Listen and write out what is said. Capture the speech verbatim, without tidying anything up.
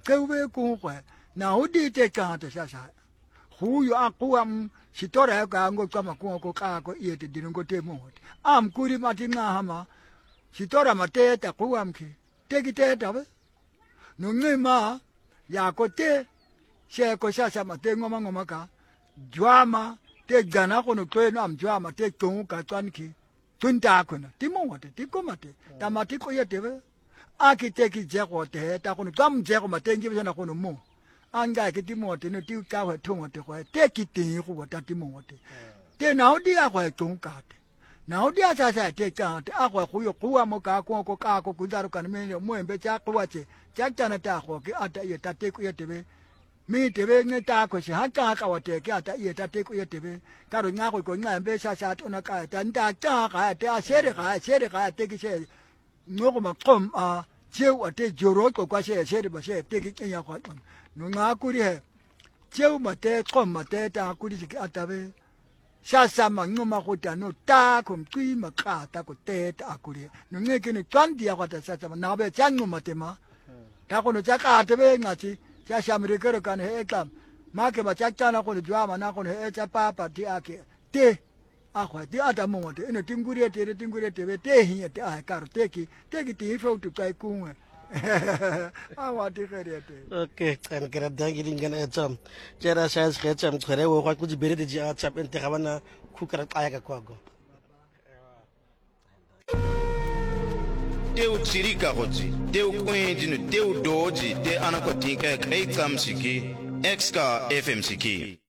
kewe kungwe na udite kante sasa huyu akuam sitora ka ngo kama ko ka ko yete dingo temo am kuri matinga hama sitora mateta kuam ki teki teta be nungima ya kote she ko sasa matengo mangoma ka jwama te gana ko no kweno am jwama te tungu ka twanki tunta ko na timote tikomate tamati ko yete be akiteki jego te ta ko no tam jego matengi be na ko no mo anga ke timote no ti ka wa thongo te ko te ki ti go wa ta timote te na o di a go tong ka te na o di a sa sa te ka te a go go yo kuwa mo ka ko ko ka ko ku daru kan me mo embe cha ko wa che cha cha na ta go ke ata ye ta te ku ye te be mi te be ne ta ko se ha ka ka wa te ke ata ye ta te ku ye te be ka ro nga go ko nga embe sa sa to na ka ta nda cha ka te a se re ka se re ka te ki se no go ma kom a cheu ate joro ko kwa se se re ba se te ki ya ko no nga kuri he cheu mate kom mate ta kuri ki atabe sa sa ma ngoma ko ta no ta ko tui ma ka ta ko te ta kuri no nge ke ni twan dia ko ta sa sa na be cha ngoma te ma ta ko no cha ka te be nga ti cha sa mi ke ro kan he kam ma ke ba cha cha na ko ni jwa ma na ko he cha pa pa ti a ke te a kwa ti ata mo te ene tinguri te tinguri te be te hi te a ka ro te ki te ki ti fo tu kai ku Okay, kan kira dangi dengan etam. Cara saya sekecam kere wo kwa kuji bere di acap ente kawana ku kara aya ka kwago. Teu tsirika goji, teu kwenjinu, teu doji, te anakotinka kai kam siki, X K F M siki.